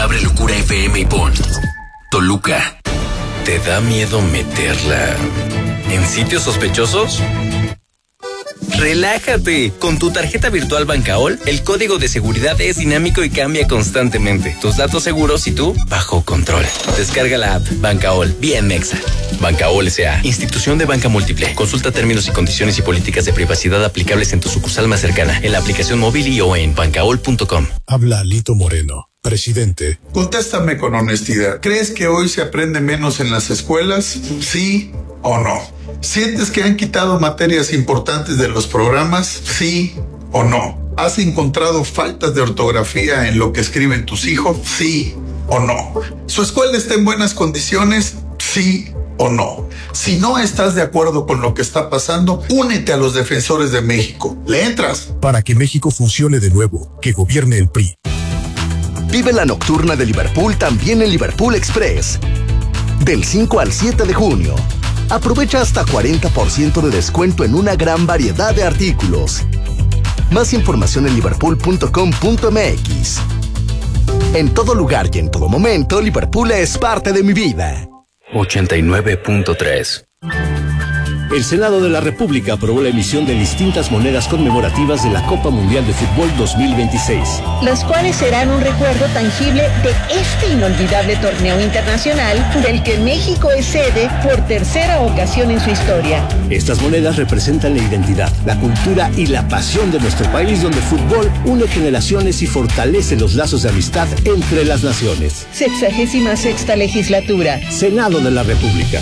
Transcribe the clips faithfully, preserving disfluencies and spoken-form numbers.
abre Locura F M y pon Toluca. ¿Te da miedo meterla en sitios sospechosos? Relájate. Con tu tarjeta virtual Bancaol, el código de seguridad es dinámico y cambia constantemente. Tus datos seguros y tú bajo control. Descarga la app Bancaol, bien mexa. Bancaol S A, institución de banca múltiple. Consulta términos y condiciones y políticas de privacidad aplicables en tu sucursal más cercana, en la aplicación móvil y o en bancaol punto com. Habla Alito Moreno, presidente. Contéstame con honestidad. ¿Crees que hoy se aprende menos en las escuelas? ¿Sí o no? ¿Sientes que han quitado materias importantes de los programas? ¿Sí o no? ¿Has encontrado faltas de ortografía en lo que escriben tus hijos? ¿Sí o no? ¿Su escuela está en buenas condiciones? ¿Sí o no? Si no estás de acuerdo con lo que está pasando, únete a los defensores de México. ¿Le entras? Para que México funcione de nuevo, que gobierne el P R I. Vive la nocturna de Liverpool también en Liverpool Express. Del cinco al siete de junio. Aprovecha hasta cuarenta por ciento de descuento en una gran variedad de artículos. Más información en liverpool punto com punto m x. En todo lugar y en todo momento, Liverpool es parte de mi vida. ochenta y nueve punto tres. El Senado de la República aprobó la emisión de distintas monedas conmemorativas de la Copa Mundial de Fútbol dos mil veintiséis. Las cuales serán un recuerdo tangible de este inolvidable torneo internacional del que México es sede por tercera ocasión en su historia. Estas monedas representan la identidad, la cultura y la pasión de nuestro país, donde el fútbol une generaciones y fortalece los lazos de amistad entre las naciones. Sexagésima sexta legislatura. Senado de la República.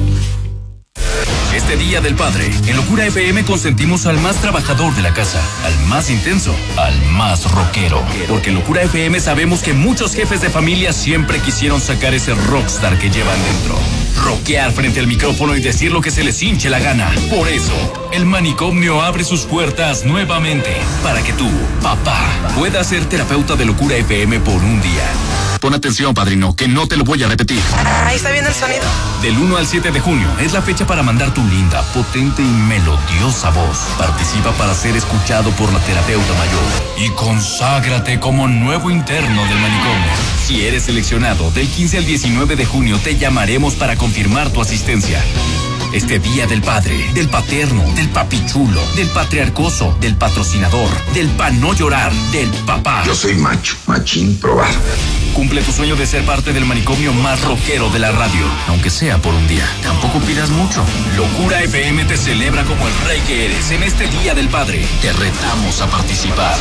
Este Día del Padre, en Locura F M consentimos al más trabajador de la casa, al más intenso, al más rockero. Porque en Locura F M sabemos que muchos jefes de familia siempre quisieron sacar ese rockstar que llevan dentro. Rockear frente al micrófono y decir lo que se les hinche la gana. Por eso, el manicomio abre sus puertas nuevamente para que tú, papá, puedas ser terapeuta de Locura F M por un día. Pon atención, padrino, que no te lo voy a repetir. Ahí está bien el sonido. Del uno al siete de junio es la fecha para mandar tu linda, potente y melodiosa voz. Participa para ser escuchado por la terapeuta mayor y conságrate como nuevo interno del manicomio. Si eres seleccionado, del quince al diecinueve de junio te llamaremos para confirmar tu asistencia. Este Día del Padre, del Paterno, del Papichulo, del Patriarcoso, del Patrocinador, del Pa' no llorar, del Papá. Yo soy macho, machín probado. Cumple tu sueño de ser parte del manicomio más rockero de la radio, aunque sea por un día. Tampoco pidas mucho. Locura F M te celebra como el rey que eres en este Día del Padre. Te retamos a participar.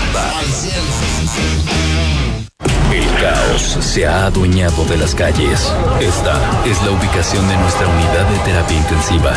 El caos se ha adueñado de las calles. Esta es la ubicación de nuestra unidad de terapia intensiva.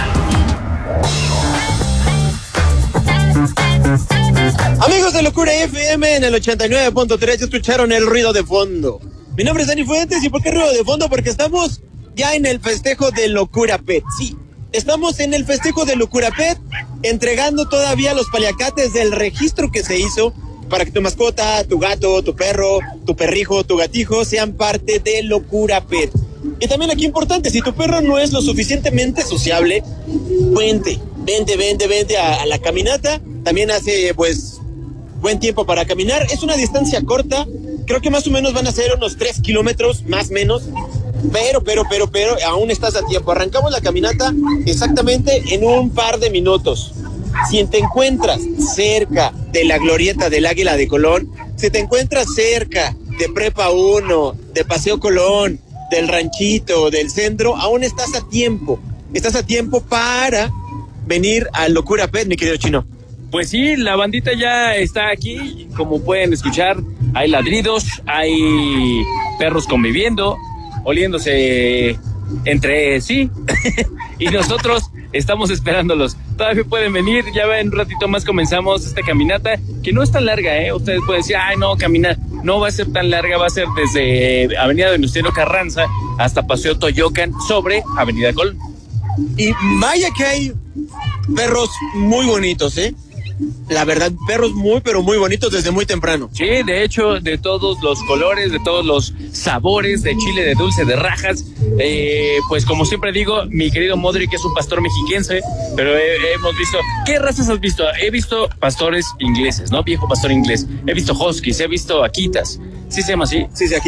Amigos de Locura F M en el ochenta y nueve punto tres, escucharon el ruido de fondo. Mi nombre es Dani Fuentes, ¿y por qué ruido de fondo? Porque estamos ya en el festejo de Locura Pet. Sí, estamos en el festejo de Locura Pet, entregando todavía los paliacates del registro que se hizo para que tu mascota, tu gato, tu perro, tu perrijo, tu gatijo sean parte de Locura Pet. Y también aquí importante, si tu perro no es lo suficientemente sociable, vente, vente, vente, vente a, a la caminata. También hace, pues, buen tiempo para caminar. Es una distancia corta, creo que más o menos van a ser unos tres kilómetros, más o menos. Pero, pero, pero, pero, aún estás a tiempo. Arrancamos la caminata exactamente en un par de minutos. Si te encuentras cerca de la glorieta del Águila de Colón, si te encuentras cerca de Prepa uno, de Paseo Colón, del Ranchito, del Centro, aún estás a tiempo. Estás a tiempo para venir a Locura Pet, mi querido Chino. Pues sí, la bandita ya está aquí, como pueden escuchar, hay ladridos, hay perros conviviendo, oliéndose entre sí, y nosotros estamos esperándolos. Todavía pueden venir, ya en un ratito más comenzamos esta caminata, que no es tan larga, ¿eh? Ustedes pueden decir, ay no, caminar, no va a ser tan larga, va a ser desde Avenida Venustiano Carranza hasta Paseo Toyocan sobre Avenida Colón. Y vaya que hay perros muy bonitos, ¿eh? La verdad, perros muy, pero muy bonitos desde muy temprano. Sí, de hecho, de todos los colores, de todos los sabores, de chile, de dulce, de rajas. Eh, pues como siempre digo, mi querido Modric es un pastor mexiquense, pero he, hemos visto... ¿Qué razas has visto? He visto pastores ingleses, ¿no? Viejo pastor inglés. He visto huskies, he visto akitas. ¿Sí se llama así? Sí, sí, aquí.